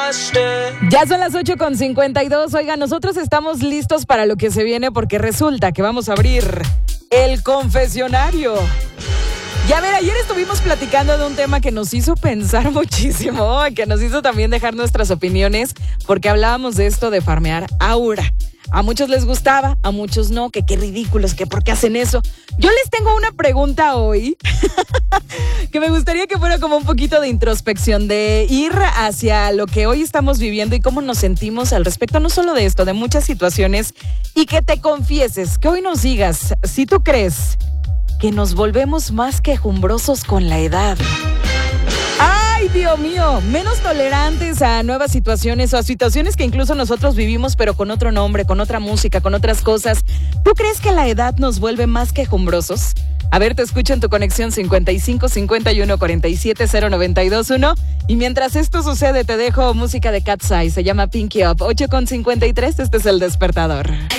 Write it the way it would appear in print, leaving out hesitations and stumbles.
Ya son las 8:52. Oigan, nosotros estamos listos para lo que se viene porque resulta que vamos a abrir el confesionario. Y a ver, ayer estuvimos platicando de un tema que nos hizo pensar muchísimo, que nos hizo también dejar nuestras opiniones, porque hablábamos de esto de farmear aura. A muchos les gustaba, a muchos no, que qué ridículos, que por qué hacen eso. Yo les tengo una pregunta hoy que me gustaría que fuera como un poquito de introspección, de ir hacia lo que hoy estamos viviendo y cómo nos sentimos al respecto, no solo de esto, de muchas situaciones, y que te confieses, que hoy nos digas si tú crees que nos volvemos más quejumbrosos con la edad. ¡Ay, Dios mío! Menos tolerantes a nuevas situaciones o a situaciones que incluso nosotros vivimos, pero con otro nombre, con otra música, con otras cosas. ¿Tú crees que la edad nos vuelve más quejumbrosos? A ver, te escucho en tu conexión 55 51 47 0921. Y mientras esto sucede, te dejo música de Cat's Eye. Se llama Pinky Up. 8:53, este es El Despertador.